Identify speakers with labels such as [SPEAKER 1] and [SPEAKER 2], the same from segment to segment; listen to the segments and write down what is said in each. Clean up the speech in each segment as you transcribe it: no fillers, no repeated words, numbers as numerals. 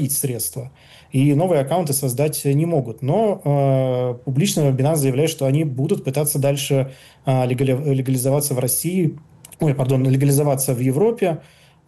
[SPEAKER 1] выводить средства. И новые аккаунты создать не могут. Но публично Binance заявляет, что они будут пытаться дальше легализоваться в России, легализоваться в Европе.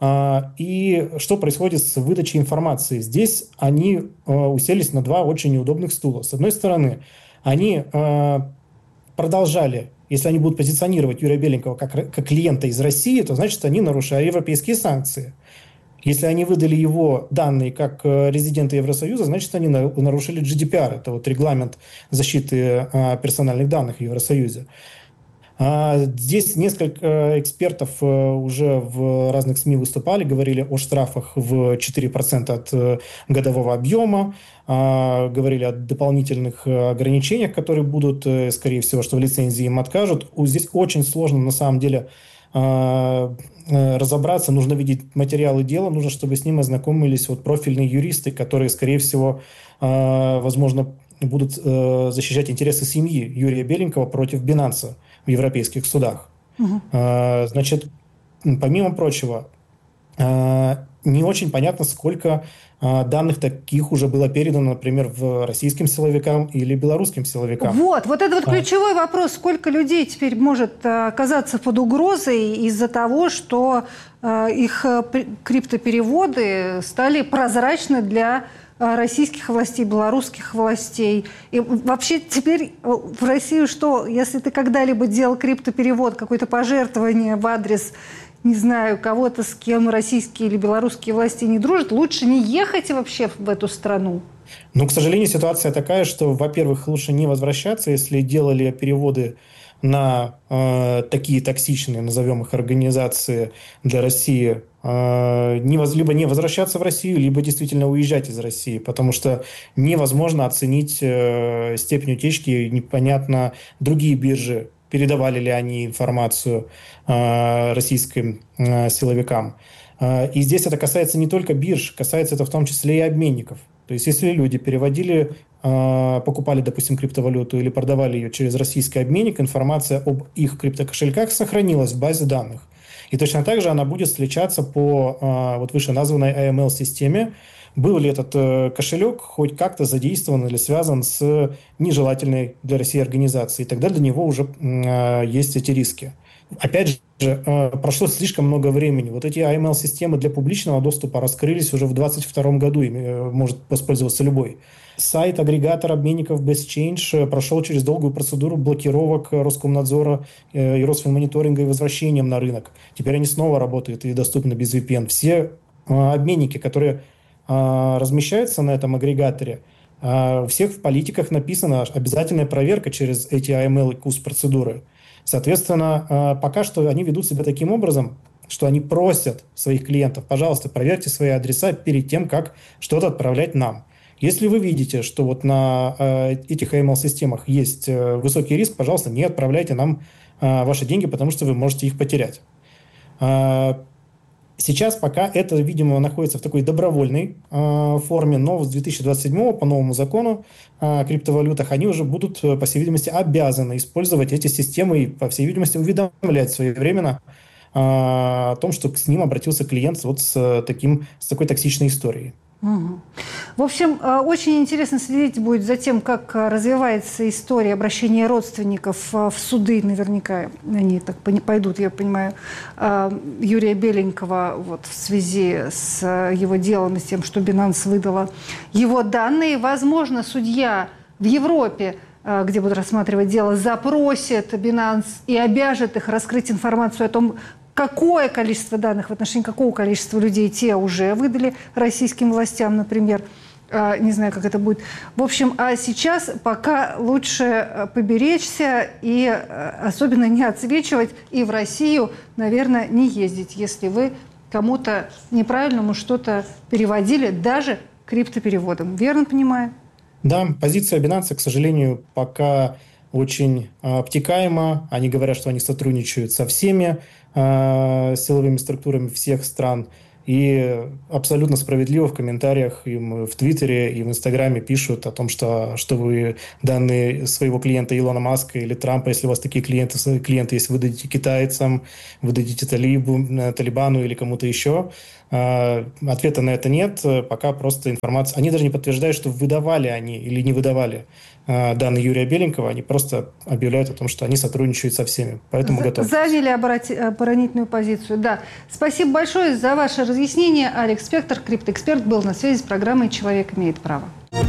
[SPEAKER 1] И что происходит с выдачей информации? Здесь они уселись на два очень неудобных стула. С одной стороны, они продолжали, если они будут позиционировать Юрия Беленького как клиента из России, то значит, они нарушают европейские санкции. Если они выдали его данные как резидента Евросоюза, значит, они нарушили GDPR. Это вот регламент защиты персональных данных в Евросоюзе. Здесь несколько экспертов уже в разных СМИ выступали, говорили о штрафах в 4% от годового объема, говорили о дополнительных ограничениях, которые будут, скорее всего, что в лицензии им откажут. Здесь очень сложно, на самом деле, разобраться, нужно видеть материалы дела, нужно, чтобы с ним ознакомились вот профильные юристы, которые, скорее всего, возможно, будут защищать интересы семьи Юрия Беленького против Binance в европейских судах. Значит, помимо прочего, не очень понятно, сколько данных таких уже было передано, например, в российским силовикам или белорусским силовикам.
[SPEAKER 2] Вот это вот ключевой вопрос. Сколько людей теперь может оказаться под угрозой из-за того, что их криптопереводы стали прозрачны для российских властей, белорусских властей. И вообще теперь в Россию что? Если ты когда-либо делал криптоперевод, какое-то пожертвование в адрес, не знаю, кого-то, с кем российские или белорусские власти не дружат, лучше не ехать вообще в эту страну?
[SPEAKER 1] Ну, к сожалению, ситуация такая, что, во-первых, лучше не возвращаться, если делали переводы на такие токсичные, назовем их, организации для России, либо не возвращаться в Россию, либо действительно уезжать из России, потому что невозможно оценить степень утечки, непонятно, другие биржи, передавали ли они информацию российским силовикам. И здесь это касается не только бирж, касается это в том числе и обменников. То есть если люди переводили, покупали, допустим, криптовалюту или продавали ее через российский обменник, информация об их криптокошельках сохранилась в базе данных. И точно так же она будет сличаться по вот вышеназванной AML-системе. Был ли этот кошелек хоть как-то задействован или связан с нежелательной для России организацией. И тогда для него уже есть эти риски. Опять же, прошло слишком много времени. Вот эти AML-системы для публичного доступа раскрылись уже в 2022 году. Ими может воспользоваться любой. Сайт агрегатор обменников BestChange прошел через долгую процедуру блокировок Роскомнадзора и Росфинмониторинга и возвращением на рынок. Теперь они снова работают и доступны без VPN. Все обменники, которые размещаются на этом агрегаторе, у всех в политиках написана обязательная проверка через эти AML и CUS-процедуры. Соответственно, пока что они ведут себя таким образом, что они просят своих клиентов: пожалуйста, проверьте свои адреса перед тем, как что-то отправлять нам. Если вы видите, что вот на этих AML-системах есть высокий риск, пожалуйста, не отправляйте нам ваши деньги, потому что вы можете их потерять. Сейчас пока это, видимо, находится в такой добровольной форме, но с 2027 по новому закону о криптовалютах они уже будут, по всей видимости, обязаны использовать эти системы и, по всей видимости, уведомлять своевременно о том, что с ним обратился клиент вот с такой токсичной историей.
[SPEAKER 2] Угу. В общем, очень интересно следить будет за тем, как развивается история обращения родственников в суды. Наверняка они так пойдут, я понимаю, Юрия Беленького вот, в связи с его делом и с тем, что Binance выдала его данные. Возможно, судья в Европе, где будут рассматривать дело, запросит Binance и обяжет их раскрыть информацию о том, какое количество данных в отношении какого количества людей те уже выдали российским властям, например. Не знаю, как это будет. В общем, а сейчас пока лучше поберечься и особенно не отсвечивать, и в Россию, наверное, не ездить, если вы кому-то неправильному что-то переводили, даже криптопереводом. Верно понимаю?
[SPEAKER 1] Да, позиция Binance, к сожалению, пока очень обтекаема. Они говорят, что они сотрудничают со всеми силовыми структурами всех стран. И абсолютно справедливо в комментариях им в Твиттере и в Инстаграме пишут о том, что вы данные своего клиента Илона Маска или Трампа, если у вас такие клиенты есть, вы дадите китайцам, вы дадите Талибану или кому-то еще. Ответа на это нет, пока просто информация... Они даже не подтверждают, что выдавали они или не выдавали данные Юрия Беленького, они просто объявляют о том, что они сотрудничают со всеми. Поэтому готовы.
[SPEAKER 2] Заняли оборонительную позицию. Да. Спасибо большое за ваше разъяснение. Алекс Спектр, криптоэксперт, был на связи с программой «Человек имеет право».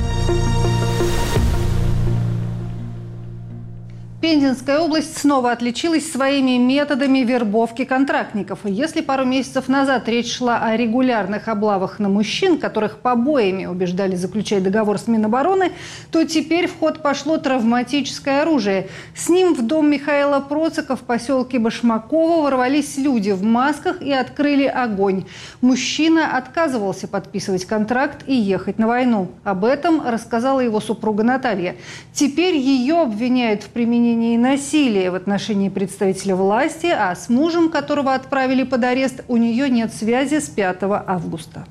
[SPEAKER 2] Пензенская область снова отличилась своими методами вербовки контрактников. И если пару месяцев назад речь шла о регулярных облавах на мужчин, которых побоями убеждали заключать договор с Минобороны, то теперь в ход пошло травматическое оружие. С ним в дом Михаила Процика в поселке Башмаково ворвались люди в масках и открыли огонь. Мужчина отказывался подписывать контракт и ехать на войну. Об этом рассказала его супруга Наталья. Теперь ее обвиняют в применении насилия в отношении представителя власти, а с мужем, которого отправили под арест, у нее нет связи с 5 августа.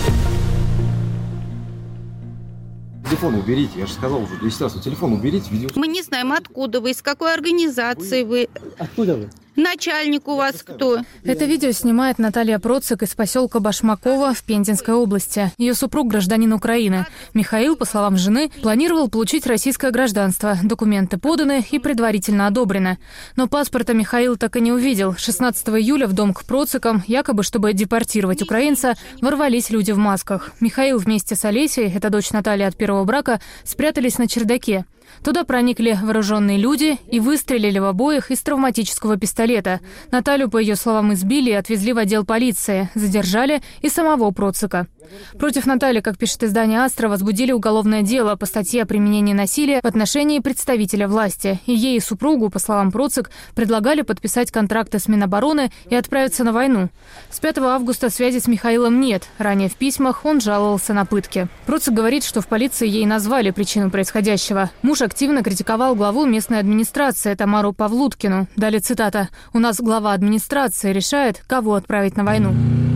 [SPEAKER 3] Телефон уберите, я же сказал уже 10 раз, телефон уберите, видео.
[SPEAKER 4] Мы не знаем, откуда вы, из какой организации вы.
[SPEAKER 5] Откуда вы?
[SPEAKER 4] Начальник у вас кто?
[SPEAKER 6] Это видео снимает Наталья Процик из поселка Башмаково в Пензенской области. Ее супруг гражданин Украины. Михаил, по словам жены, планировал получить российское гражданство. Документы поданы и предварительно одобрены. Но паспорта Михаил так и не увидел. 16 июля в дом к Процикам, якобы чтобы депортировать украинца, ворвались люди в масках. Михаил вместе с Олесей, это дочь Натальи от первого брака, спрятались на чердаке. Туда проникли вооруженные люди и выстрелили в обоих из травматического пистолета. Наталью, по ее словам, избили и отвезли в отдел полиции. Задержали и самого Процика. Против Натальи, как пишет издание «Астра», возбудили уголовное дело по статье о применении насилия в отношении представителя власти. И ей и супругу, по словам Процик, предлагали подписать контракты с Минобороны и отправиться на войну. С 5 августа связи с Михаилом нет. Ранее в письмах он жаловался на пытки. Процик говорит, что в полиции ей назвали причину происходящего. Муж активно критиковал главу местной администрации Тамару Павлуткину. Далее цитата: «У нас глава администрации решает, кого отправить на войну».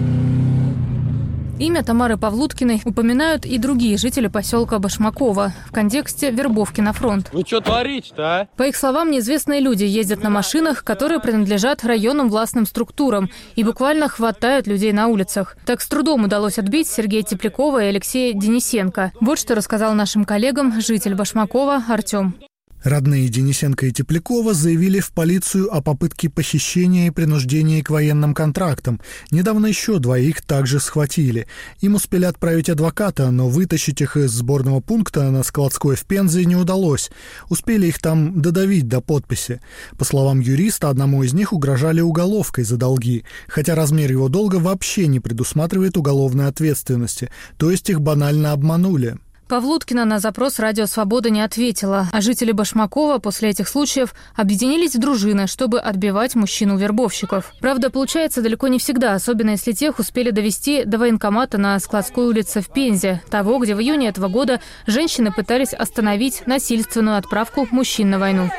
[SPEAKER 6] Имя Тамары Павлуткиной упоминают и другие жители поселка Башмаково в контексте вербовки на фронт.
[SPEAKER 5] Вы что творите-то, а?
[SPEAKER 6] По их словам, неизвестные люди ездят на машинах, которые принадлежат районным властным структурам, и буквально хватают людей на улицах. Так с трудом удалось отбить Сергея Теплякова и Алексея Денисенко. Вот что рассказал нашим коллегам житель Башмакова Артем.
[SPEAKER 7] Родные Денисенко и Теплякова заявили в полицию о попытке похищения и принуждения к военным контрактам. Недавно еще двоих также схватили. Им успели отправить адвоката, но вытащить их из сборного пункта на складской в Пензе не удалось. Успели их там додавить до подписи. По словам юриста, одному из них угрожали уголовкой за долги, хотя размер его долга вообще не предусматривает уголовной ответственности, то есть их банально обманули.
[SPEAKER 6] Павлуткина на запрос «Радио Свобода» не ответила, а жители Башмакова после этих случаев объединились в дружины, чтобы отбивать мужчин-вербовщиков. Правда, получается далеко не всегда, особенно если тех успели довести до военкомата на Складской улице в Пензе, того, где в июне этого года женщины пытались остановить насильственную отправку мужчин на войну.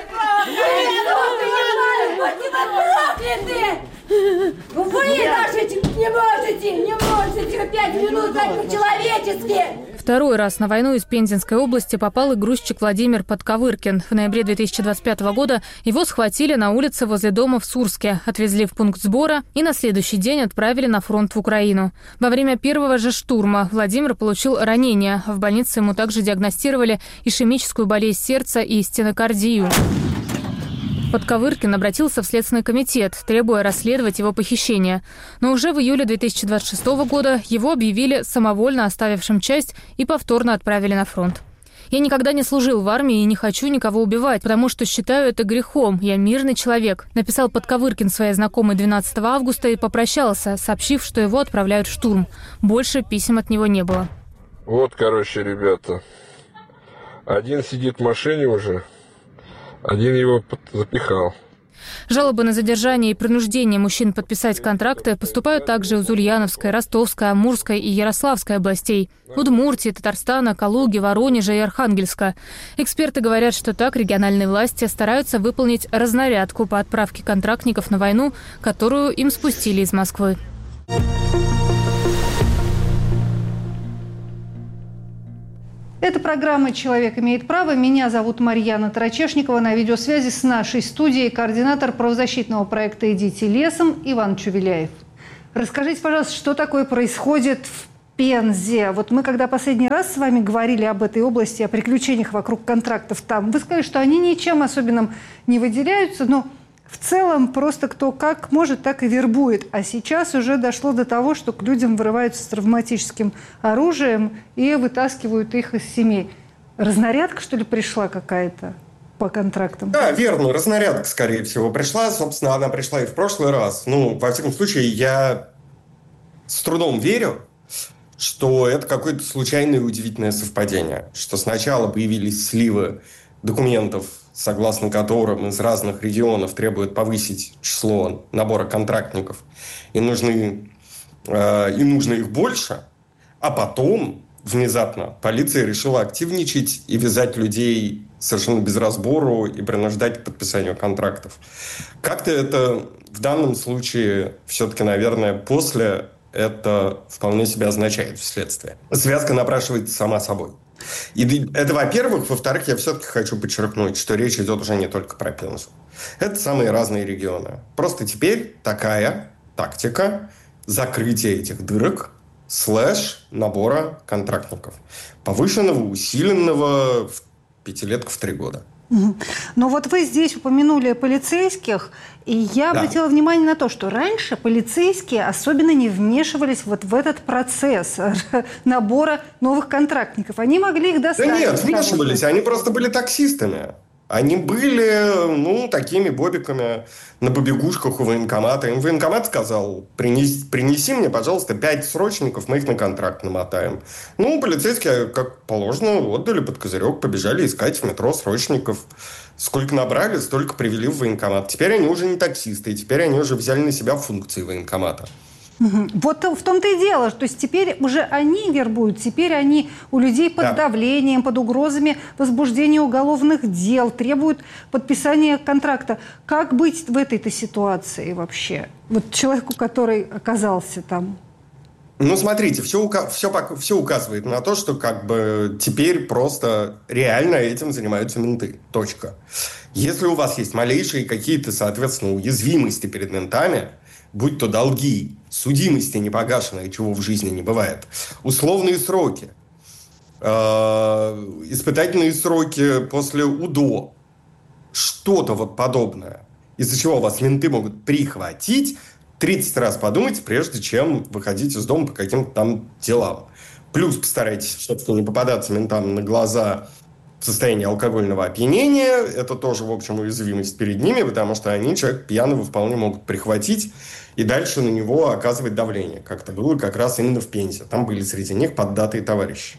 [SPEAKER 8] Вы даже не можете 5 минут дать по-человечески!
[SPEAKER 6] Второй раз на войну из Пензенской области попал и грузчик Владимир Подковыркин. В ноябре 2025 года его схватили на улице возле дома в Сурске, отвезли в пункт сбора и на следующий день отправили на фронт в Украину. Во время первого же штурма Владимир получил ранение. В больнице ему также диагностировали ишемическую болезнь сердца и стенокардию. Подковыркин обратился в Следственный комитет, требуя расследовать его похищение. Но уже в июле 2026 года его объявили самовольно оставившим часть и повторно отправили на фронт. «Я никогда не служил в армии и не хочу никого убивать, потому что считаю это грехом. Я мирный человек», написал Подковыркин своей знакомой 12 августа и попрощался, сообщив, что его отправляют в штурм. Больше писем от него не было.
[SPEAKER 9] Вот, короче, ребята. Один сидит в машине уже. Один его запихал.
[SPEAKER 6] Жалобы на задержание и принуждение мужчин подписать контракты поступают также из Ульяновской, Ростовской, Амурской и Ярославской областей, Удмуртии, Татарстана, Калуги, Воронежа и Архангельска. Эксперты говорят, что так региональные власти стараются выполнить разнарядку по отправке контрактников на войну, которую им спустили из Москвы.
[SPEAKER 2] Это программа «Человек имеет право». Меня зовут Марьяна Тарачешникова. На видеосвязи с нашей студией координатор правозащитного проекта «Идите лесом» Иван Чувеляев. Расскажите, пожалуйста, что такое происходит в Пензе? Вот мы, когда последний раз с вами говорили об этой области, о приключениях вокруг контрактов там, вы сказали, что они ничем особенным не выделяются, но в целом просто кто как может, так и вербует. А сейчас уже дошло до того, что к людям вырываются с травматическим оружием и вытаскивают их из семей. Разнарядка, что ли, пришла какая-то по контрактам?
[SPEAKER 10] Да, верно. Разнарядка, скорее всего, пришла. Собственно, она пришла и в прошлый раз. Ну, во всяком случае, я с трудом верю, что это какое-то случайное и удивительное совпадение. Что сначала появились сливы документов, согласно которым из разных регионов требуют повысить число набора контрактников, и нужно их больше, а потом внезапно полиция решила активничать и вязать людей совершенно без разбору и принуждать к подписанию контрактов. Как-то это в данном случае все-таки, наверное, после это вполне себя означает вследствие. Связка напрашивается сама собой. И это, во-первых. Во-вторых, я все-таки хочу подчеркнуть, что речь идет уже не только про Пензу. Это самые разные регионы. Просто теперь такая тактика закрытия этих дырок / набора контрактников. Повышенного, усиленного в пятилетку в 3 года.
[SPEAKER 2] Но вот вы здесь упомянули полицейских, и я обратила внимание на то, что раньше полицейские особенно не вмешивались вот в этот процесс набора новых контрактников. Они могли их доставить.
[SPEAKER 10] Да нет, вмешивались, они просто были таксистами. Они были, такими бобиками на побегушках у военкомата. Им военкомат сказал: принеси мне, пожалуйста, 5 срочников, мы их на контракт намотаем. Полицейские, как положено, отдали под козырек, побежали искать в метро срочников. Сколько набрали, столько привели в военкомат. Теперь они уже не таксисты, теперь они уже взяли на себя функции военкомата.
[SPEAKER 2] Вот в том-то и дело, то есть теперь уже они вербуют, теперь они у людей под давлением, под угрозами возбуждения уголовных дел, требуют подписания контракта. Как быть в этой-то ситуации вообще? Вот человеку, который оказался там.
[SPEAKER 10] Смотрите, все указывает на то, что теперь просто реально этим занимаются менты. Точка. Если у вас есть малейшие какие-то, соответственно, уязвимости перед ментами, будь то долги, судимости непогашенные, чего в жизни не бывает, условные сроки, испытательные сроки после УДО, что-то вот подобное, из-за чего вас менты могут прихватить, 30 раз подумайте, прежде чем выходить из дома по каким-то там делам. Плюс постарайтесь все-таки не попадаться ментам на глаза в состоянии алкогольного опьянения. Это тоже, в общем, уязвимость перед ними, потому что они человека пьяного вполне могут прихватить и дальше на него оказывать давление. Как это было как раз именно в Пензе. Там были среди них поддатые товарищи.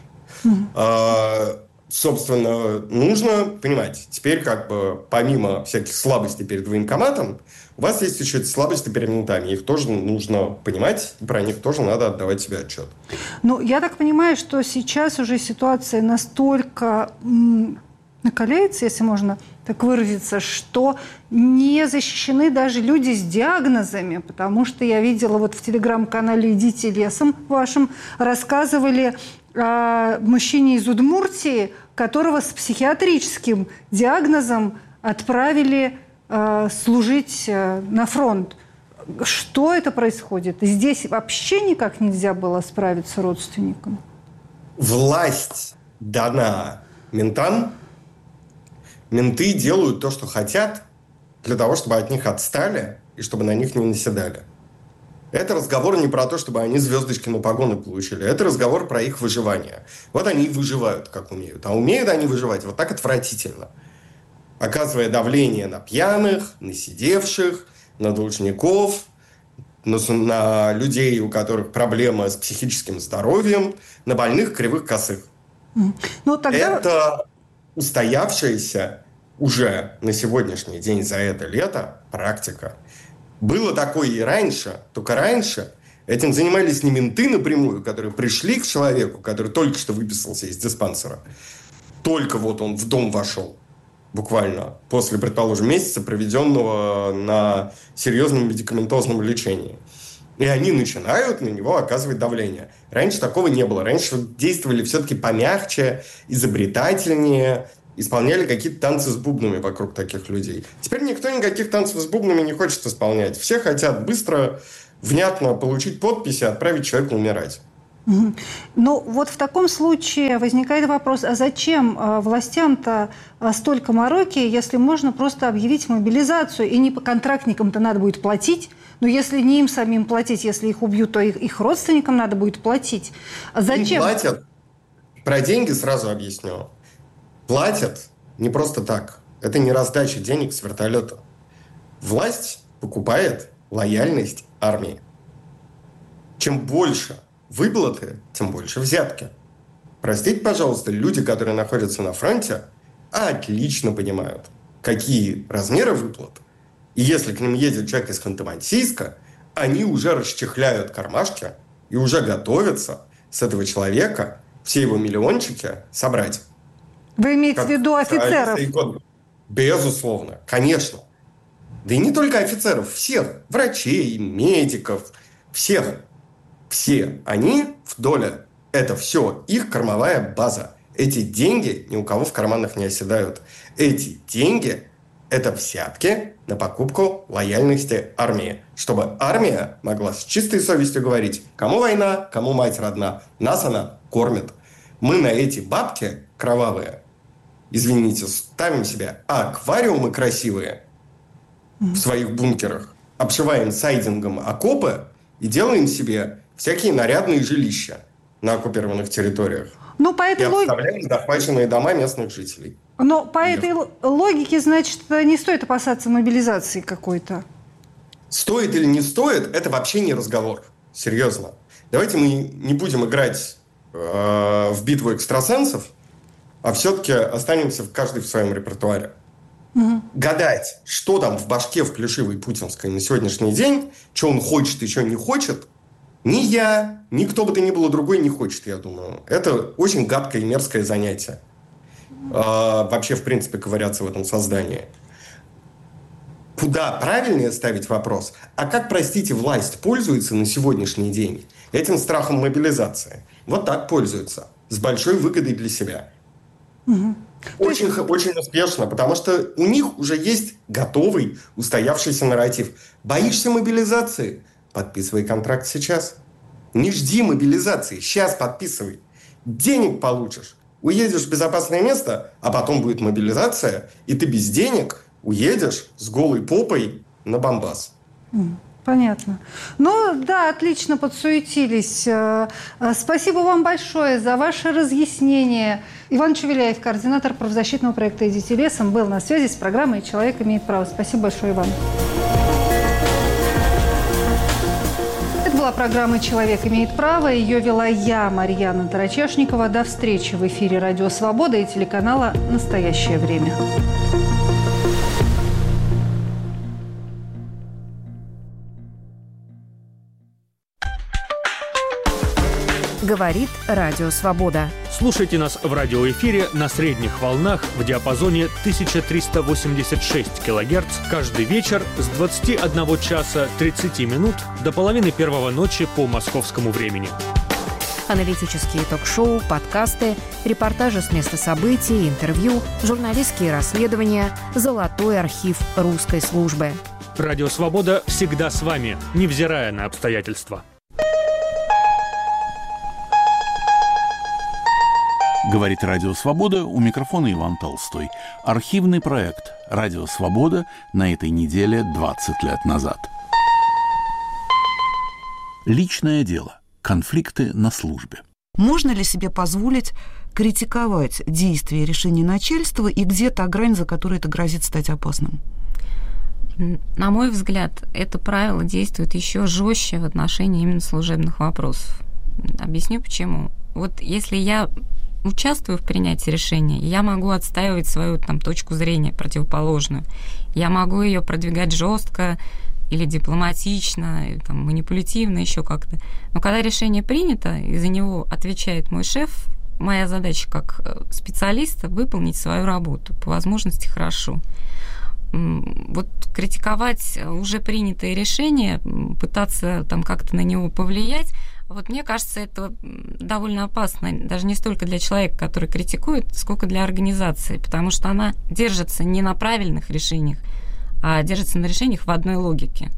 [SPEAKER 10] Собственно, нужно понимать, теперь помимо всяких слабостей перед военкоматом, у вас есть еще эти слабости перед ментами. Их тоже нужно понимать, и про них тоже надо отдавать себе отчет.
[SPEAKER 2] Я так понимаю, что сейчас уже ситуация настолько накаляется, если можно так выразиться, что не защищены даже люди с диагнозами, потому что я видела вот в телеграм-канале «Идите лесом» вашем рассказывали о мужчине из Удмуртии, которого с психиатрическим диагнозом отправили служить на фронт. Что это происходит? Здесь вообще никак нельзя было справиться родственникам?
[SPEAKER 10] Власть дана ментам. Менты делают то, что хотят, для того, чтобы от них отстали и чтобы на них не наседали. Это разговор не про то, чтобы они звездочки на погоны получили. Это разговор про их выживание. Вот они и выживают, как умеют. А умеют они выживать вот так отвратительно. Оказывая давление на пьяных, на сидевших, на должников, на людей, у которых проблемы с психическим здоровьем, на больных, кривых, косых. Это устоявшаяся уже на сегодняшний день за это лето практика. Было такое и раньше, только раньше этим занимались не менты напрямую, которые пришли к человеку, который только что выписался из диспансера. Только вот он в дом вошел, буквально, после, предположим, месяца, проведенного на серьезном медикаментозном лечении. И они начинают на него оказывать давление. Раньше такого не было. Раньше действовали все-таки помягче, изобретательнее, исполняли какие-то танцы с бубнами вокруг таких людей. Теперь никто никаких танцев с бубнами не хочет исполнять. Все хотят быстро внятно получить подписи и отправить человека умирать.
[SPEAKER 2] Ну, вот в таком случае возникает вопрос, а зачем властям-то столько мороки, если можно просто объявить мобилизацию, и не по контрактникам-то надо будет платить, но если не им самим платить, если их убьют, то их родственникам надо будет платить. А зачем?
[SPEAKER 10] Им платят. Про деньги сразу объясню. Платят не просто так. Это не раздача денег с вертолета. Власть покупает лояльность армии. Чем больше выплаты, тем больше взятки. Простите, пожалуйста, люди, которые находятся на фронте, отлично понимают, какие размеры выплат. И если к ним едет человек из Ханты-Мансийска, они уже расчехляют кармашки и уже готовятся с этого человека все его миллиончики собрать.
[SPEAKER 2] Вы имеете в виду офицеров?
[SPEAKER 10] Безусловно, конечно. Да и не только офицеров, всех. Врачей, медиков, всех. Все они в доле. Это все их кормовая база. Эти деньги ни у кого в карманах не оседают. Эти деньги – это взятки на покупку лояльности армии. Чтобы армия могла с чистой совестью говорить, кому война, кому мать родна. Нас она кормит. Мы на эти бабки кровавые, извините, ставим себе аквариумы красивые в своих бункерах, обшиваем сайдингом окопы и делаем себе всякие нарядные жилища на оккупированных территориях.
[SPEAKER 2] Ну, по этой
[SPEAKER 10] обставляем захваченные дома местных жителей.
[SPEAKER 2] Но по этой логике, значит, не стоит опасаться мобилизации какой-то.
[SPEAKER 10] Стоит или не стоит, это вообще не разговор. Серьезно. Давайте мы не будем играть в битву экстрасенсов, а все-таки останемся каждый в своем репертуаре. Гадать, что там в башке в плешивой путинской на сегодняшний день, что он хочет и что не хочет, ни я, ни кто бы то ни было другой не хочет, я думаю. Это очень гадкое и мерзкое занятие. Вообще, в принципе, ковыряться в этом создании. Куда правильнее ставить вопрос? А как, простите, власть пользуется на сегодняшний день этим страхом мобилизации? Вот так пользуется. С большой выгодой для себя. Очень, очень успешно, потому что у них уже есть готовый, устоявшийся нарратив. Боишься мобилизации? Подписывай контракт сейчас. Не жди мобилизации, сейчас подписывай. Денег получишь, уедешь в безопасное место, а потом будет мобилизация, и ты без денег уедешь с голой попой на Бомбас.
[SPEAKER 2] Понятно. Ну, да, отлично подсуетились. Спасибо вам большое за ваше разъяснение. Иван Чувеляев, координатор правозащитного проекта «Идите лесом», был на связи с программой «Человек имеет право». Спасибо большое, Иван. Это была программа «Человек имеет право». Ее вела я, Марьяна Тарачешникова. До встречи в эфире «Радио Свобода» и телеканала «Настоящее время».
[SPEAKER 11] Говорит Радио Свобода.
[SPEAKER 5] Слушайте нас в радиоэфире на средних волнах в диапазоне 1386 кГц каждый вечер с 21 часа 30 минут до половины первого ночи по московскому времени.
[SPEAKER 11] Аналитические ток-шоу, подкасты, репортажи с места событий, интервью, журналистские расследования, золотой архив русской службы.
[SPEAKER 5] Радио Свобода всегда с вами, невзирая на обстоятельства.
[SPEAKER 12] Говорит Радио Свобода, у микрофона Иван Толстой. Архивный проект «Радио Свобода» на этой неделе 20 лет назад. Личное дело. Конфликты на службе.
[SPEAKER 13] Можно ли себе позволить критиковать действия и решения начальства, и где та грань, за которой это грозит стать опасным?
[SPEAKER 14] На мой взгляд, это правило действует еще жестче в отношении именно служебных вопросов. Объясню почему. Вот если я участвую в принятии решения, я могу отстаивать свою точку зрения противоположную. Я могу ее продвигать жестко или дипломатично, или, манипулятивно, еще как-то. Но когда решение принято, и за него отвечает мой шеф, моя задача как специалиста выполнить свою работу, по возможности хорошо. Вот критиковать уже принятое решение, пытаться как-то на него повлиять, вот мне кажется, это довольно опасно, даже не столько для человека, который критикует, сколько для организации, потому что она держится не на правильных решениях, а держится на решениях в одной логике.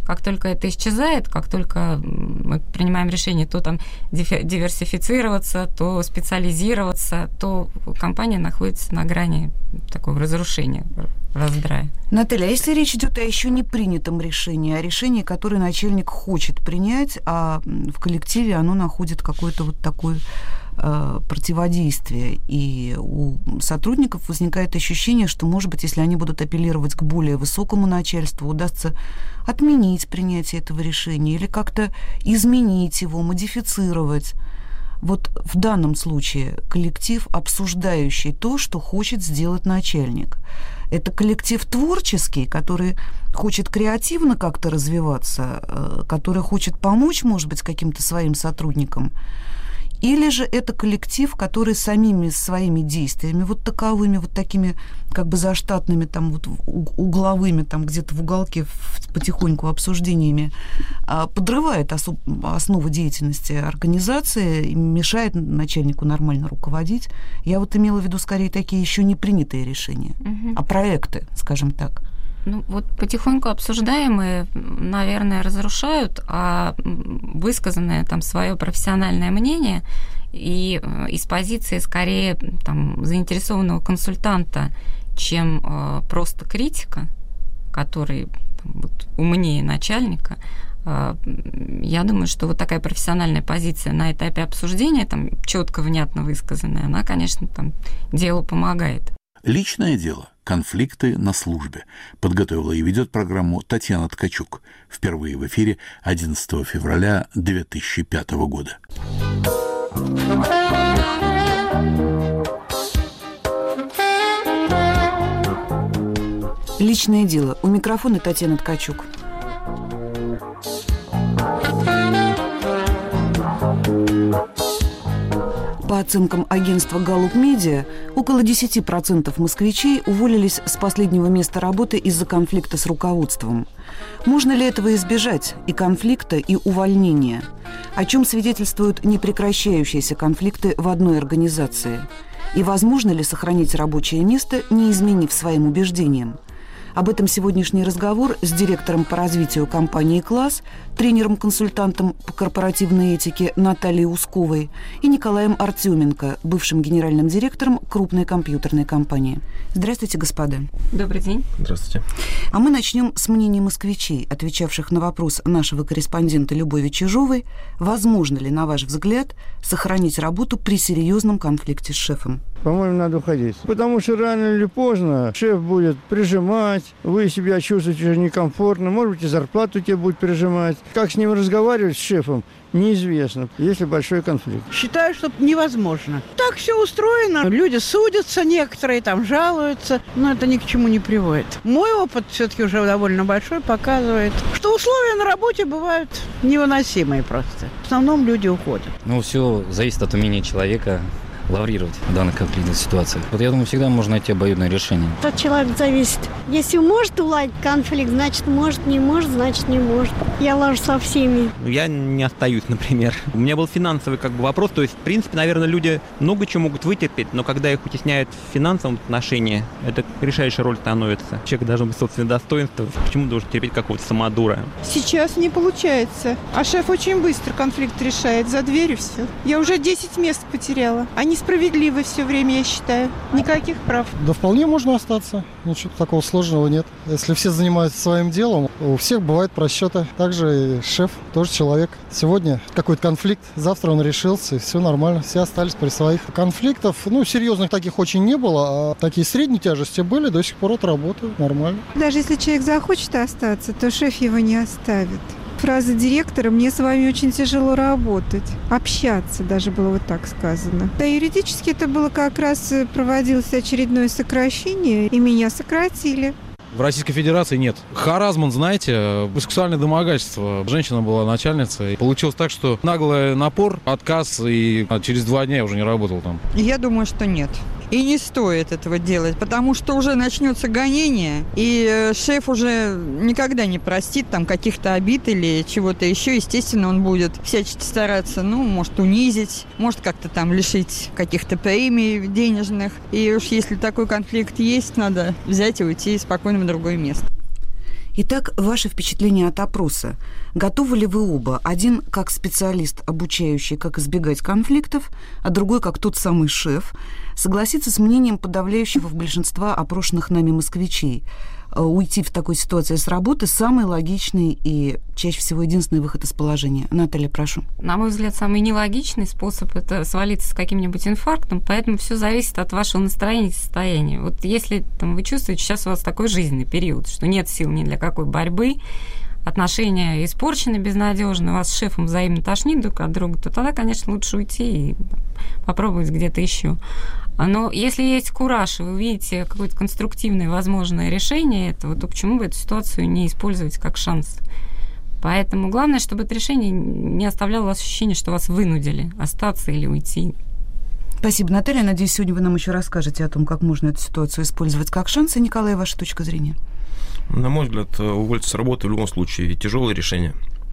[SPEAKER 14] Как только это исчезает, как только мы принимаем решение то там диверсифицироваться, то специализироваться, то компания находится на грани такого разрушения, раздрая.
[SPEAKER 13] Наталья, а если речь идет о еще не принятом решении, о решении, которое начальник хочет принять, а в коллективе оно находит какое-то вот такое противодействие, и у сотрудников возникает ощущение, что, может быть, если они будут апеллировать к более высокому начальству, удастся отменить принятие этого решения или как-то изменить его, модифицировать. Вот в данном случае коллектив, обсуждающий то, что хочет сделать начальник. Это коллектив творческий, который хочет креативно как-то развиваться, который хочет помочь, может быть, каким-то своим сотрудникам. Или же это коллектив, который самими своими действиями, вот таковыми, вот такими как бы заштатными, там вот угловыми, там где-то в уголке потихоньку обсуждениями подрывает основы деятельности организации и мешает начальнику нормально руководить. Я вот имела в виду скорее такие еще не принятые решения, а проекты, скажем так.
[SPEAKER 14] Ну, вот потихоньку обсуждаемые, наверное, разрушают, а высказанное там свое профессиональное мнение и из позиции скорее там заинтересованного консультанта, чем просто критика, который там, вот, умнее начальника, я думаю, что вот такая профессиональная позиция на этапе обсуждения, там четко, внятно высказанная, она, конечно, там делу помогает.
[SPEAKER 12] Личное дело. Конфликты на службе. Подготовила и ведет программу Татьяна Ткачук. Впервые в эфире 11 февраля 2005 года.
[SPEAKER 13] Личное дело. У микрофона Татьяна Ткачук. По оценкам агентства Gallup Media, около 10% москвичей уволились с последнего места работы из-за конфликта с руководством. Можно ли этого избежать, и конфликта, и увольнения? О чем свидетельствуют непрекращающиеся конфликты в одной организации? И возможно ли сохранить рабочее место, не изменив своим убеждениям? Об этом сегодняшний разговор с директором по развитию компании «Класс», тренером-консультантом по корпоративной этике Натальей Усковой и Николаем Артеменко, бывшим генеральным директором крупной компьютерной компании. Здравствуйте, господа.
[SPEAKER 14] Добрый день.
[SPEAKER 3] Здравствуйте.
[SPEAKER 13] А мы начнем с мнений москвичей, отвечавших на вопрос нашего корреспондента Любови Чижовой, возможно ли, на ваш взгляд, сохранить работу при серьезном конфликте с шефом?
[SPEAKER 15] По-моему, надо уходить. Потому что рано или поздно шеф будет прижимать, вы себя чувствуете уже некомфортно, может быть, и зарплату тебе будет прижимать. Как с ним разговаривать, с шефом, неизвестно, если большой конфликт.
[SPEAKER 16] Считаю, что невозможно. Так все устроено. Люди судятся, некоторые там жалуются, но это ни к чему не приводит. Мой опыт все-таки уже довольно большой, показывает, что условия на работе бывают невыносимые просто. В основном люди уходят.
[SPEAKER 17] Ну, все зависит от умения человека лаврировать в данной конфликтной ситуации. Вот я думаю, всегда можно найти обоюдное решение.
[SPEAKER 18] От человека зависит. Если может уладить конфликт, значит может, не может, значит не может. Я лажу со всеми.
[SPEAKER 19] Я не остаюсь, например. У меня был финансовый вопрос. То есть, в принципе, наверное, люди много чего могут вытерпеть, но когда их утесняют в финансовом отношении, это решающая роль становится. Человек должен быть собственное достоинство. Почему должен терпеть какого-то самодура?
[SPEAKER 20] Сейчас не получается. А шеф очень быстро конфликт решает. За дверью все. Я уже 10 мест потеряла. Они справедливо все время, я считаю. Никаких прав.
[SPEAKER 21] Да вполне можно остаться. Ничего такого сложного нет. Если все занимаются своим делом, у всех бывают просчеты. Также и шеф тоже человек. Сегодня какой-то конфликт, завтра он решился, и все нормально. Все остались при своих. Конфликтов, серьезных таких очень не было, а такие средней тяжести были, до сих пор работают нормально.
[SPEAKER 20] Даже если человек захочет остаться, то шеф его не оставит. Фраза директора: «Мне с вами очень тяжело работать». Общаться даже было вот так сказано. Да, юридически это было как раз проводилось очередное сокращение, и меня сократили.
[SPEAKER 22] В Российской Федерации нет. Харассмент, знаете, сексуальное домогательство. Женщина была начальницей. Получилось так, что наглый напор, отказ, и через 2 дня я уже не работал там.
[SPEAKER 23] Я думаю, что нет. И не стоит этого делать, потому что уже начнется гонение, и шеф уже никогда не простит там каких-то обид или чего-то еще. Естественно, он будет всячески стараться, может унизить, может как-то там лишить каких-то премий денежных. И уж если такой конфликт есть, надо взять и уйти спокойно в другое место.
[SPEAKER 13] Итак, ваше впечатление от опроса. Готовы ли вы оба? Один как специалист, обучающий, как избегать конфликтов, а другой как тот самый шеф, согласиться с мнением подавляющего большинства опрошенных нами москвичей. Уйти в такой ситуации с работы – самый логичный и чаще всего единственный выход из положения. Наталья, прошу.
[SPEAKER 14] На мой взгляд, самый нелогичный способ – это свалиться с каким-нибудь инфарктом, поэтому все зависит от вашего настроения и состояния. Вот если вы чувствуете, сейчас у вас такой жизненный период, что нет сил ни для какой борьбы, отношения испорчены безнадежно, вас с шефом взаимно тошнит друг от друга, то тогда, конечно, лучше уйти и попробовать где-то еще. Но если есть кураж, и вы видите какое-то конструктивное возможное решение этого, то почему бы эту ситуацию не использовать как шанс? Поэтому главное, чтобы это решение не оставляло у вас ощущение, что вас вынудили остаться или уйти.
[SPEAKER 13] Спасибо, Наталья. Надеюсь, сегодня вы нам еще расскажете о том, как можно эту ситуацию использовать как шанс. И, Николай, ваша точка зрения?
[SPEAKER 1] На мой взгляд, уволиться с работы в любом случае тяжелое решение.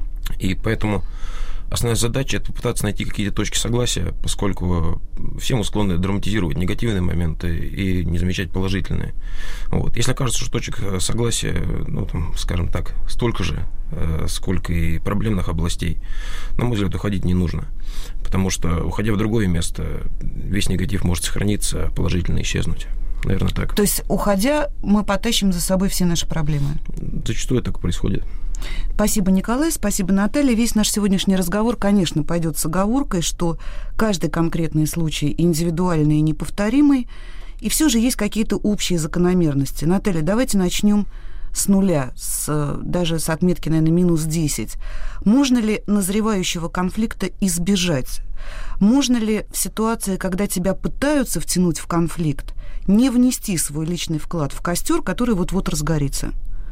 [SPEAKER 1] И поэтому основная задача – это попытаться найти какие-то точки согласия, поскольку все мы склонны драматизировать негативные моменты и не замечать положительные. Вот. Если окажется, что точек согласия, скажем так, столько же, сколько и проблемных областей, на мой взгляд, уходить не нужно. Потому что, уходя в другое место, весь негатив может сохраниться, а положительно исчезнуть. Наверное, так.
[SPEAKER 13] То есть, уходя, мы потащим за собой все наши проблемы?
[SPEAKER 1] Зачастую так происходит.
[SPEAKER 13] Спасибо, Николай, спасибо, Наталья. Весь наш сегодняшний разговор, конечно, пойдет с оговоркой, что каждый конкретный случай индивидуальный и неповторимый, и все же есть какие-то общие закономерности. Наталья, давайте начнем с нуля, даже с отметки, наверное, минус 10. Можно ли назревающего конфликта избежать? Можно ли в ситуации, когда тебя пытаются втянуть в конфликт, не внести свой личный вклад в костер, который вот-вот разгорится?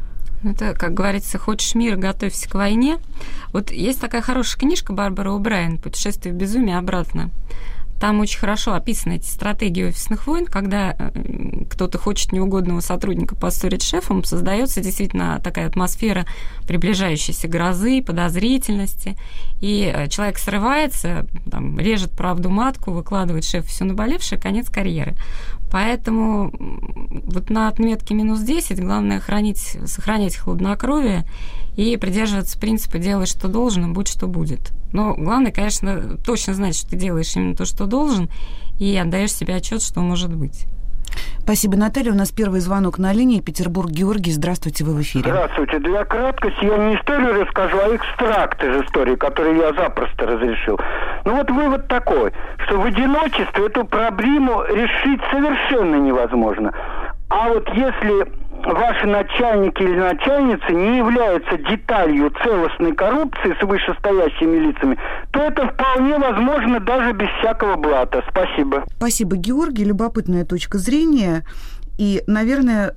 [SPEAKER 14] Это, как говорится, хочешь мира, готовься к войне. Вот есть такая хорошая книжка Барбары О'Брайен «Путешествие в безумие обратно». Там очень хорошо описаны эти стратегии офисных войн, когда кто-то хочет неугодного сотрудника поссорить с шефом, создается действительно такая атмосфера приближающейся грозы, подозрительности, и человек срывается, режет правду матку, выкладывает шефу все наболевшее, конец карьеры. Поэтому вот на отметке минус 10 главное сохранять хладнокровие и придерживаться принципа «делай, что должен, и будь, что будет». Но главное, конечно, точно знать, что ты делаешь именно то, что должен, и отдаешь себе отчет, что может быть.
[SPEAKER 13] Спасибо, Наталья. У нас первый звонок на линии. Петербург, Георгий. Здравствуйте, вы в эфире.
[SPEAKER 4] Здравствуйте. Для краткости я не историю расскажу, а экстракт из истории, который я запросто разрешил. Вот вывод такой, что в одиночестве эту проблему решить совершенно невозможно. А вот если ваши начальники или начальницы не являются деталью целостной коррупции с вышестоящими лицами, то это вполне возможно даже без всякого блата. Спасибо.
[SPEAKER 13] Спасибо, Георгий. Любопытная точка зрения. И, наверное,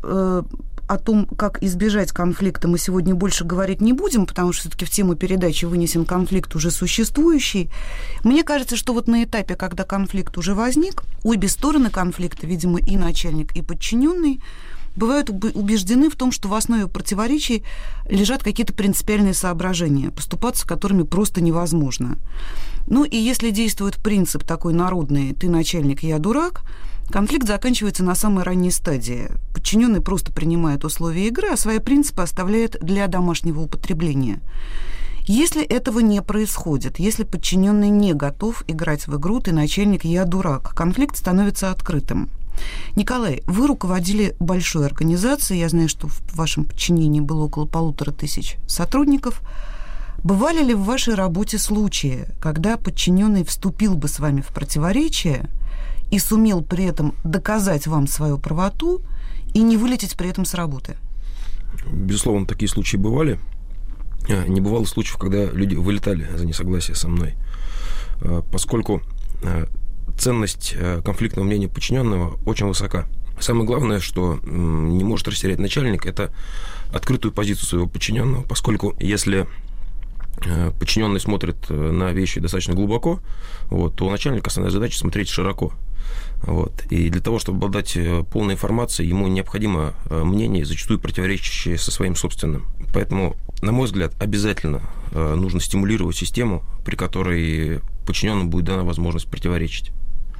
[SPEAKER 13] о том, как избежать конфликта, мы сегодня больше говорить не будем, потому что все-таки в тему передачи вынесен конфликт уже существующий. Мне кажется, что вот на этапе, когда конфликт уже возник, обе стороны конфликта, видимо, и начальник, и подчиненный, бывают убеждены в том, что в основе противоречий лежат какие-то принципиальные соображения, поступаться которыми просто невозможно. И если действует принцип такой народный «ты начальник, я дурак», конфликт заканчивается на самой ранней стадии. Подчиненный просто принимает условия игры, а свои принципы оставляет для домашнего употребления. Если этого не происходит, если подчиненный не готов играть в игру «ты начальник, я дурак», конфликт становится открытым. Николай, вы руководили большой организацией, я знаю, что в вашем подчинении было около 1500 сотрудников. Бывали ли в вашей работе случаи, когда подчиненный вступил бы с вами в противоречие и сумел при этом доказать вам свою правоту и не вылететь при этом с работы?
[SPEAKER 1] Безусловно, такие случаи бывали. Не бывало случаев, когда люди вылетали за несогласие со мной, поскольку ценность конфликтного мнения подчиненного очень высока. Самое главное, что не может растерять начальник, это открытую позицию своего подчиненного, поскольку если подчиненный смотрит на вещи достаточно глубоко, то у начальника основная задача смотреть широко. И для того, чтобы обладать полной информацией, ему необходимо мнение, зачастую противоречащее со своим собственным. Поэтому, на мой взгляд, обязательно нужно стимулировать систему, при которой подчиненному будет дана возможность противоречить.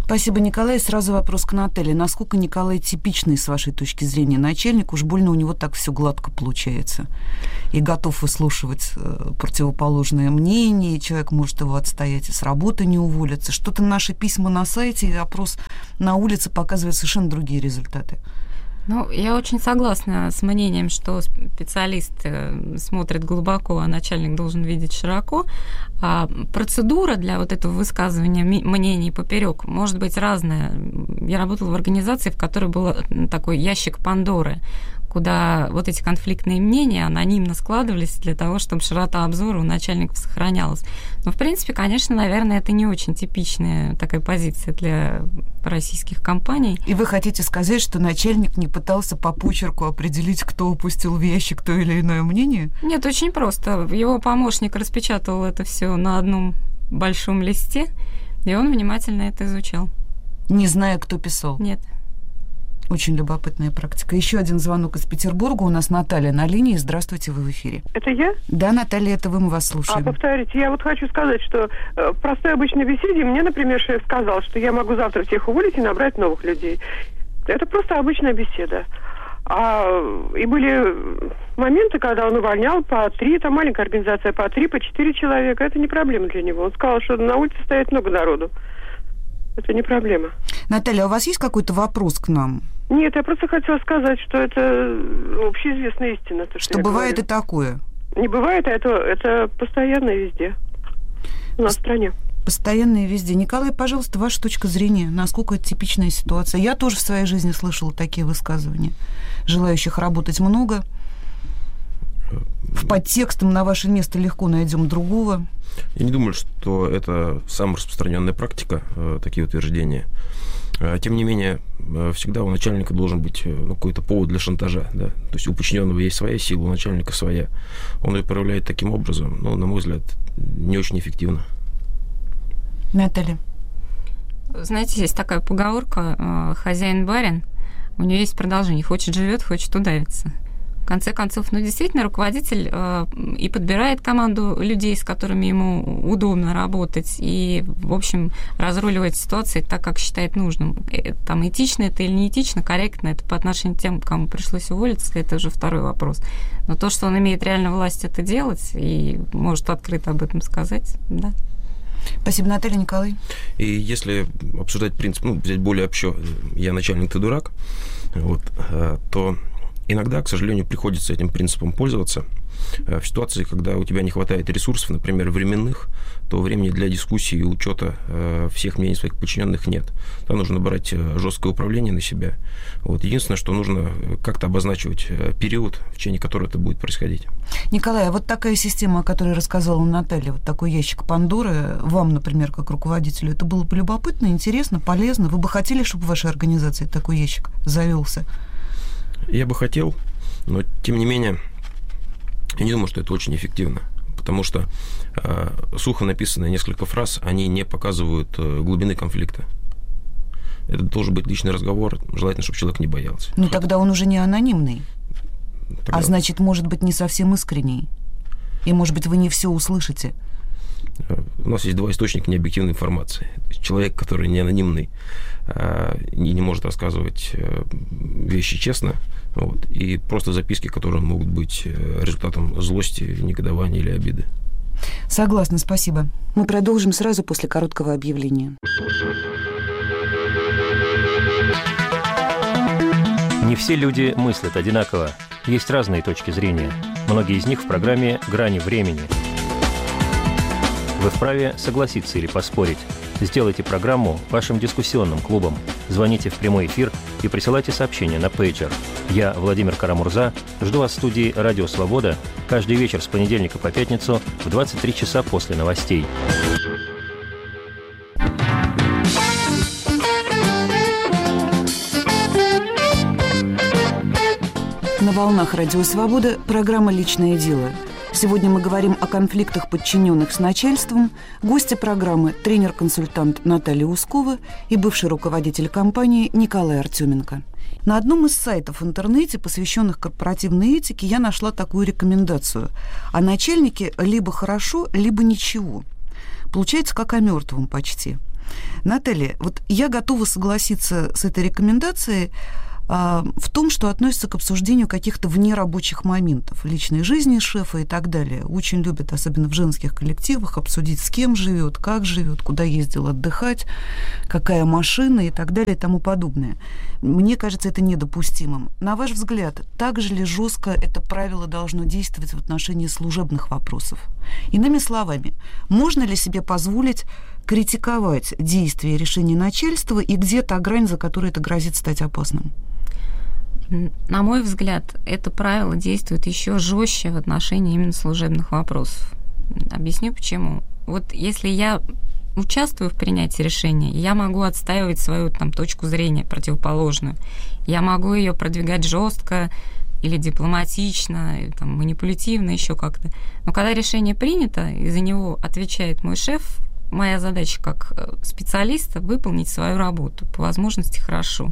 [SPEAKER 13] Спасибо, Николай. Сразу вопрос к Наталье. Насколько Николай типичный, с вашей точки зрения, начальник? Уж больно у него так все гладко получается. И готов выслушивать противоположное мнение, и человек может его отстоять, и с работы не уволиться. Что-то наши письма на сайте и опрос на улице показывают совершенно другие результаты.
[SPEAKER 14] Ну, я очень согласна с мнением, что специалист смотрит глубоко, а начальник должен видеть широко. А процедура для вот этого высказывания мнений поперек может быть разная. Я работала в организации, в которой был такой ящик Пандоры, куда вот эти конфликтные мнения анонимно складывались для того, чтобы широта обзора у начальников сохранялась. Но, в принципе, конечно, наверное, это не очень типичная такая позиция для российских компаний.
[SPEAKER 13] И вы хотите сказать, что начальник не пытался по почерку определить, кто упустил в ящик то или иное мнение?
[SPEAKER 14] Нет, очень просто. Его помощник распечатал это все на одном большом листе, и он внимательно это изучал.
[SPEAKER 13] Не зная, кто писал?
[SPEAKER 14] Нет.
[SPEAKER 13] Очень любопытная практика. Еще один звонок из Петербурга. У нас Наталья на линии. Здравствуйте, вы в эфире.
[SPEAKER 7] Это я?
[SPEAKER 13] Да, Наталья, это вы, мы вас слушаем.
[SPEAKER 7] Повторите, я вот хочу сказать, что в простой обычной беседе мне, например, шеф сказал, что я могу завтра всех уволить и набрать новых людей. Это просто обычная беседа. И были моменты, когда он увольнял по 3, там маленькая организация, по 3, по 4 человека. Это не проблема для него. Он сказал, что на улице стоит много народу. Это не проблема.
[SPEAKER 13] Наталья, у вас есть какой-то вопрос к нам?
[SPEAKER 7] Нет, я просто хотела сказать, что это общеизвестная истина. То,
[SPEAKER 13] что бывает говорю. И такое?
[SPEAKER 7] Не бывает, а это постоянно везде. У нас в стране.
[SPEAKER 13] Постоянно и везде. Николай, пожалуйста, ваша точка зрения. Насколько это типичная ситуация? Я тоже в своей жизни слышала такие высказывания. Желающих работать много. В подтекстом на ваше место легко найдем другого.
[SPEAKER 1] Я не думаю, что это самая распространенная практика, такие утверждения. Тем не менее, всегда у начальника должен быть какой-то повод для шантажа. Да? То есть у подчиненного есть своя сила, у начальника своя. Он ее проявляет таким образом, но, на мой взгляд, не очень эффективно.
[SPEAKER 13] Наталья.
[SPEAKER 14] Знаете, есть такая поговорка «хозяин-барин», у нее есть продолжение «хочет живет, хочет удавится». В конце концов, действительно, руководитель и подбирает команду людей, с которыми ему удобно работать, и, в общем, разруливает ситуации так, как считает нужным. Там этично это или не этично, корректно, это по отношению к тем, кому пришлось уволиться, это уже второй вопрос. Но то, что он имеет реально власть это делать и может открыто об этом сказать, да.
[SPEAKER 13] Спасибо, Наталья. Николай.
[SPEAKER 1] И если обсуждать принцип, взять более общо, я начальник, ты дурак, то иногда, к сожалению, приходится этим принципом пользоваться. В ситуации, когда у тебя не хватает ресурсов, например, временных, то времени для дискуссии и учета всех мнений своих подчиненных нет. Там нужно брать жесткое управление на себя. Единственное, что нужно как-то обозначивать период, в течение которого это будет происходить.
[SPEAKER 13] Николай, а вот такая система, о которой рассказала Наталья, вот такой ящик Пандоры, вам, например, как руководителю, это было бы любопытно, интересно, полезно? Вы бы хотели, чтобы в вашей организации такой ящик завелся?
[SPEAKER 1] Я бы хотел, но, тем не менее, я не думаю, что это очень эффективно, потому что сухо написанные несколько фраз, они не показывают глубины конфликта. Это должен быть личный разговор, желательно, чтобы человек не боялся.
[SPEAKER 13] Тогда он уже не анонимный, а значит, может быть, не совсем искренний, и, может быть, вы не все услышите.
[SPEAKER 1] У нас есть два источника необъективной информации. Человек, который не анонимный и не может рассказывать вещи честно, и просто записки, которые могут быть результатом злости, негодования или обиды.
[SPEAKER 13] Согласна, спасибо. Мы продолжим сразу после короткого объявления.
[SPEAKER 8] Не все люди мыслят одинаково. Есть разные точки зрения. Многие из них в программе «Грани времени». Вы вправе согласиться или поспорить. Сделайте программу вашим дискуссионным клубом. Звоните в прямой эфир и присылайте сообщения на пейджер. Я, Владимир Карамурза, жду вас в студии «Радио Свобода» каждый вечер с понедельника по пятницу в 23 часа после новостей.
[SPEAKER 13] На волнах «Радио Свобода» программа «Личное дело». Сегодня мы говорим о конфликтах подчиненных с начальством. Гости программы – тренер-консультант Наталья Ускова и бывший руководитель компании Николай Артеменко. На одном из сайтов в интернете, посвященных корпоративной этике, я нашла такую рекомендацию. О начальнике либо хорошо, либо ничего. Получается, как о мертвом почти. Наталья, вот я готова согласиться с этой рекомендацией в том, что относится к обсуждению каких-то внерабочих моментов личной жизни шефа и так далее. Очень любят, особенно в женских коллективах, обсудить, с кем живет, как живет, куда ездил отдыхать, какая машина и так далее и тому подобное. Мне кажется, это недопустимым. На ваш взгляд, так же ли жестко это правило должно действовать в отношении служебных вопросов? Иными словами, можно ли себе позволить критиковать действия и решения начальства, и где та грань, за которой это грозит стать опасным?
[SPEAKER 14] На мой взгляд, это правило действует еще жестче в отношении именно служебных вопросов. Объясню почему. Вот если я участвую в принятии решения, я могу отстаивать свою точку зрения противоположную. Я могу ее продвигать жестко или дипломатично, или, манипулятивно, еще как-то. Но когда решение принято, и за него отвечает мой шеф, моя задача как специалиста выполнить свою работу, по возможности хорошо.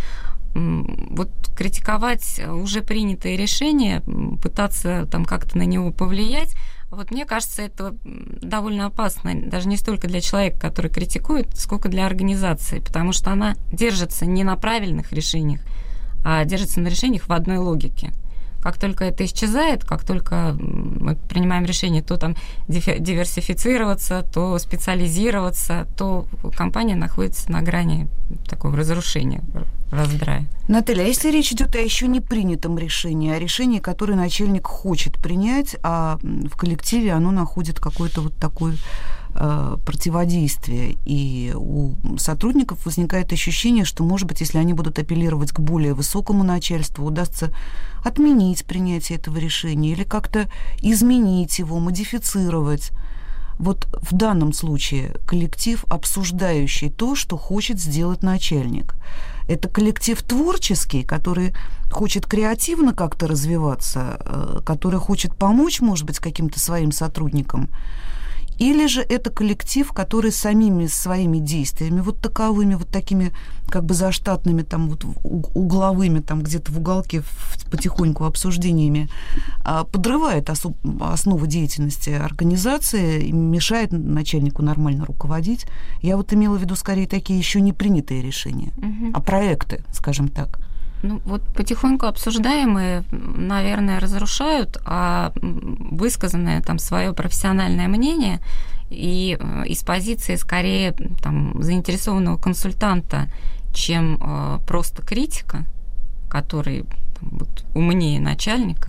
[SPEAKER 14] Вот критиковать уже принятые решения, пытаться как-то на него повлиять, вот мне кажется, это довольно опасно, даже не столько для человека, который критикует, сколько для организации, потому что она держится не на правильных решениях, а держится на решениях в одной логике. Как только это исчезает, как только мы принимаем решение то диверсифицироваться, то специализироваться, то компания находится на грани такого разрушения, раздрая.
[SPEAKER 13] Наталья, а если речь идет о еще не принятом решении, о решении, которое начальник хочет принять, а в коллективе оно находит какое-то такое противодействие, и у сотрудников возникает ощущение, что, может быть, если они будут апеллировать к более высокому начальству, удастся отменить принятие этого решения или как-то изменить его, модифицировать. Вот в данном случае коллектив, обсуждающий то, что хочет сделать начальник. Это коллектив творческий, который хочет креативно как-то развиваться, который хочет помочь, может быть, каким-то своим сотрудникам. Или же это коллектив, который самими своими действиями, вот таковыми, вот такими заштатными, угловыми, где-то в уголке потихоньку обсуждениями, подрывает основы деятельности организации и мешает начальнику нормально руководить. Я имела в виду скорее такие еще не принятые решения, а проекты, скажем так.
[SPEAKER 14] Потихоньку обсуждаемые, наверное, разрушают, а высказанное свое профессиональное мнение и из позиции скорее заинтересованного консультанта, чем просто критика, который умнее начальника,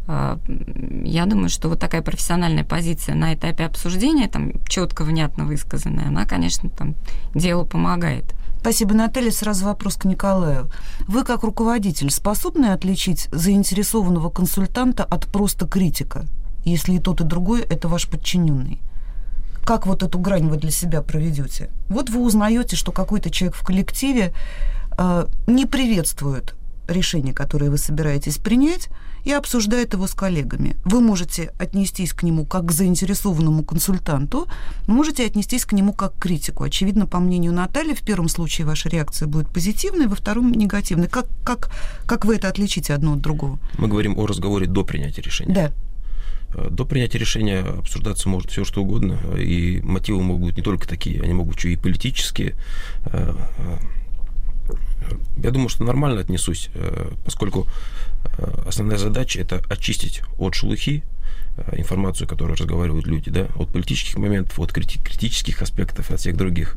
[SPEAKER 14] я думаю, что такая профессиональная позиция на этапе обсуждения, четко, внятно высказанная, она, конечно, делу помогает.
[SPEAKER 13] Спасибо, Наталья. Сразу вопрос к Николаю. Вы, как руководитель, способны отличить заинтересованного консультанта от просто критика, если и тот, и другой – это ваш подчиненный? Как эту грань вы для себя проведете? Вы узнаете, что какой-то человек в коллективе не приветствует решение, которое вы собираетесь принять, и обсуждает его с коллегами. Вы можете отнестись к нему как к заинтересованному консультанту, можете отнестись к нему как к критику. Очевидно, по мнению Натальи, в первом случае ваша реакция будет позитивной, во втором – негативной. Как вы это отличите одно от другого?
[SPEAKER 1] Мы говорим о разговоре до принятия решения.
[SPEAKER 13] Да.
[SPEAKER 1] До принятия решения обсуждаться может все что угодно, и мотивы могут быть не только такие, они могут быть и политические. Я думаю, что нормально отнесусь, поскольку основная задача – это очистить от шелухи информацию, которую разговаривают люди, да, от политических моментов, от критических аспектов, от всех других.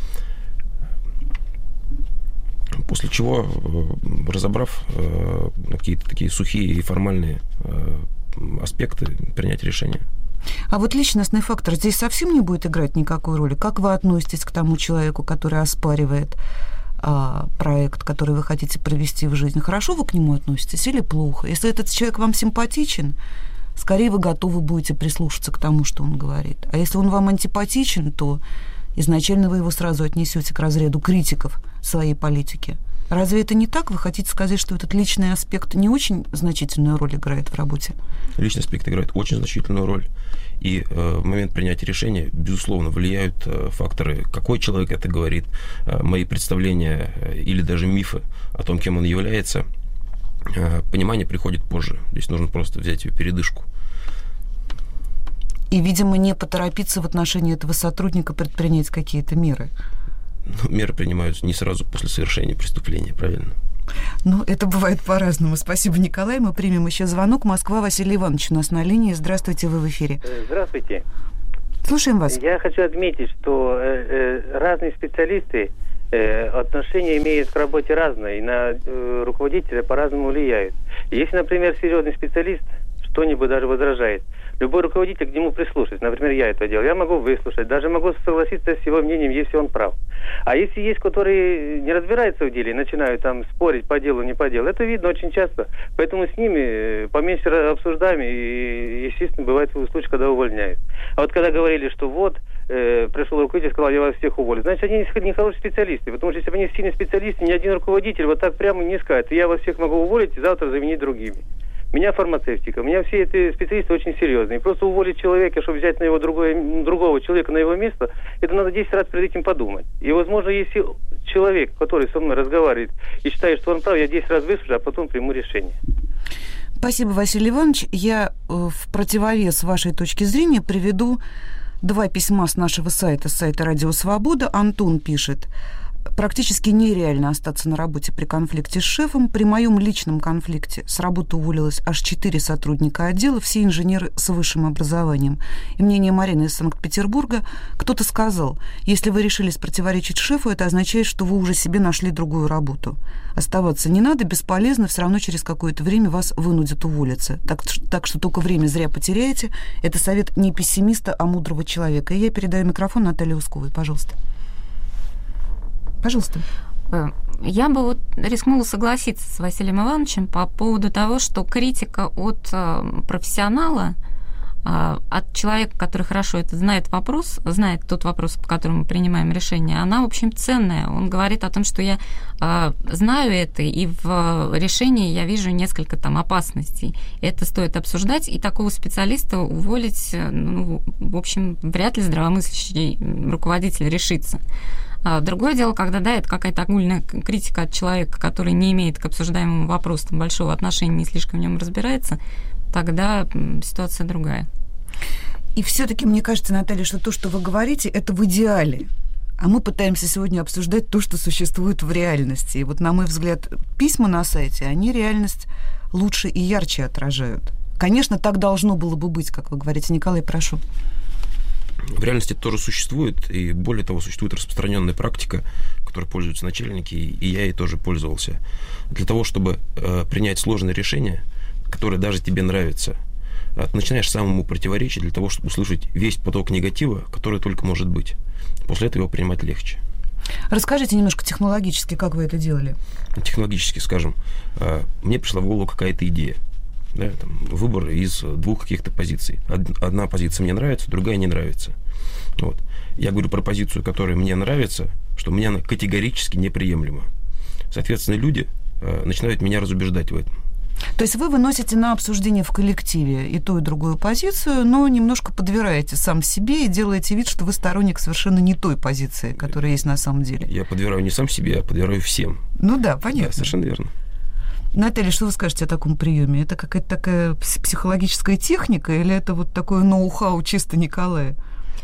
[SPEAKER 1] После чего, разобрав какие-то такие сухие и формальные аспекты, принять решение.
[SPEAKER 13] А личностный фактор здесь совсем не будет играть никакой роли? Как вы относитесь к тому человеку, который оспаривает проект, который вы хотите провести в жизнь? Хорошо вы к нему относитесь или плохо? Если этот человек вам симпатичен, скорее вы готовы будете прислушаться к тому, что он говорит. А если он вам антипатичен, то изначально вы его сразу отнесете к разряду критиков своей политики. Разве это не так? Вы хотите сказать, что этот личный аспект не очень значительную роль играет в работе?
[SPEAKER 1] Личный аспект играет очень значительную роль. И в момент принятия решения, безусловно, влияют факторы, какой человек это говорит, мои представления или даже мифы о том, кем он является. Понимание приходит позже. Здесь нужно просто взять ее передышку.
[SPEAKER 13] И, видимо, не поторопиться в отношении этого сотрудника предпринять какие-то меры.
[SPEAKER 1] Но меры принимаются не сразу после совершения преступления, правильно?
[SPEAKER 13] Ну, это бывает по-разному. Спасибо, Николай. Мы примем еще звонок. Москва, Василий Иванович у нас на линии. Здравствуйте, вы в эфире.
[SPEAKER 6] Здравствуйте.
[SPEAKER 13] Слушаем вас.
[SPEAKER 6] Я хочу отметить, что разные специалисты отношения имеют к работе разные, и на руководителя по-разному влияют. Если, например, серьезный специалист что-нибудь даже возражает, любой руководитель к нему прислушается. Например, я это делал. Я могу выслушать, даже могу согласиться с его мнением, если он прав. А если есть, которые не разбираются в деле и начинают там спорить по делу, не по делу, это видно очень часто. Поэтому с ними поменьше обсуждаем, и, естественно, бывает случай, когда увольняют. А вот когда говорили, что вот, пришел руководитель и сказал, я вас всех уволю, значит, они не хорошие специалисты. Потому что если бы они сильные специалисты, ни один руководитель вот так прямо не скажет, я вас всех могу уволить и завтра заменить другими. У меня фармацевтика, у меня все эти специалисты очень серьезные. Просто уволить человека, чтобы взять на его другого человека на его место, это надо 10 раз перед этим подумать. И, возможно, если человек, который со мной разговаривает и считает, что он прав, я 10 раз выслушаю, а потом приму решение.
[SPEAKER 13] Спасибо, Василий Иванович. Я в противовес вашей точки зрения приведу 2 письма с нашего сайта, с сайта «Радио Свобода». Антон пишет: практически нереально остаться на работе при конфликте с шефом. При моем личном конфликте с работы уволилось аж 4 сотрудника отдела, все инженеры с высшим образованием. И мнение Марины из Санкт-Петербурга: кто-то сказал, если вы решились противоречить шефу, это означает, что вы уже себе нашли другую работу. Оставаться не надо, бесполезно, все равно через какое-то время вас вынудят уволиться. Так что только время зря потеряете. Это совет не пессимиста, а мудрого человека. И я передаю микрофон Наталье Усковой. Пожалуйста. Пожалуйста.
[SPEAKER 14] Я бы вот рискнула согласиться с Василием Ивановичем по поводу того, что критика от профессионала, от человека, который хорошо это знает тот вопрос, по которому мы принимаем решение, она, в общем, ценная. Он говорит о том, что я знаю это, и в решении я вижу несколько там опасностей. Это стоит обсуждать, и такого специалиста уволить, в общем, вряд ли здравомыслящий руководитель решится. Другое дело, когда, это какая-то огульная критика от человека, который не имеет к обсуждаемому вопросу большого отношения, не слишком в нем разбирается, тогда ситуация другая.
[SPEAKER 13] И все-таки мне кажется, Наталья, что то, что вы говорите, это в идеале. А мы пытаемся сегодня обсуждать то, что существует в реальности. И вот, на мой взгляд, письма на сайте, они реальность лучше и ярче отражают. Конечно, так должно было бы быть, как вы говорите. Николай, прошу.
[SPEAKER 1] В реальности это тоже существует, и более того, существует распространенная практика, которой пользуются начальники, и я ей тоже пользовался. Для того, чтобы принять сложное решение, которое даже тебе нравится, ты начинаешь самому противоречить для того, чтобы услышать весь поток негатива, который только может быть. После этого его принимать легче.
[SPEAKER 13] Расскажите немножко технологически, как вы это делали.
[SPEAKER 1] Технологически, скажем, мне пришла в голову какая-то идея. Да, выбор из 2 каких-то позиций. Одна позиция мне нравится, другая не нравится. Вот. Я говорю про позицию, которая мне нравится, что мне она категорически неприемлема. Соответственно, люди начинают меня разубеждать в этом.
[SPEAKER 13] То есть вы выносите на обсуждение в коллективе и ту, и другую позицию, но немножко подбираете сам себе и делаете вид, что вы сторонник совершенно не той позиции, которая есть на самом деле.
[SPEAKER 1] Я подбираю не сам себе, а подбираю всем.
[SPEAKER 13] Ну да, понятно.
[SPEAKER 1] Да, совершенно верно.
[SPEAKER 13] Наталья, что вы скажете о таком приеме? Это какая-то такая психологическая техника или это вот такое ноу-хау чисто Николая?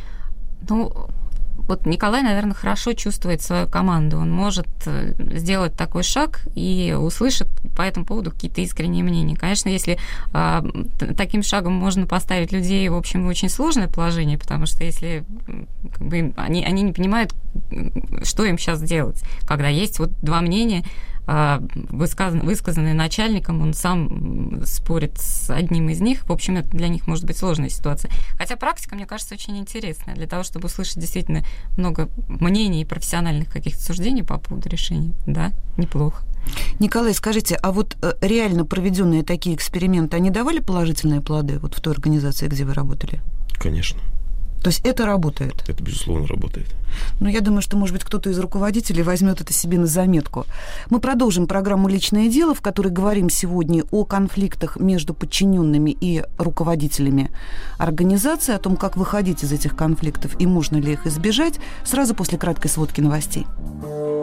[SPEAKER 14] Вот Николай, наверное, хорошо чувствует свою команду. Он может сделать такой шаг и услышит по этому поводу какие-то искренние мнения. Конечно, если таким шагом можно поставить людей, в общем, в очень сложное положение, потому что если они не понимают, что им сейчас делать, когда есть вот 2 мнения, высказанные начальником, он сам спорит с одним из них. В общем, это для них может быть сложная ситуация. Хотя практика, мне кажется, очень интересная для того, чтобы услышать действительно много мнений и профессиональных каких-то суждений по поводу решений. Да, неплохо.
[SPEAKER 13] Николай, скажите, а вот реально проведенные такие эксперименты, они давали положительные плоды вот в той организации, где вы работали?
[SPEAKER 1] Конечно.
[SPEAKER 13] То есть это работает?
[SPEAKER 1] Это, безусловно, работает.
[SPEAKER 13] Ну, я думаю, что, может быть, кто-то из руководителей возьмет это себе на заметку. Мы продолжим программу «Личное дело», в которой говорим сегодня о конфликтах между подчиненными и руководителями организации, о том, как выходить из этих конфликтов и можно ли их избежать, сразу после краткой сводки новостей.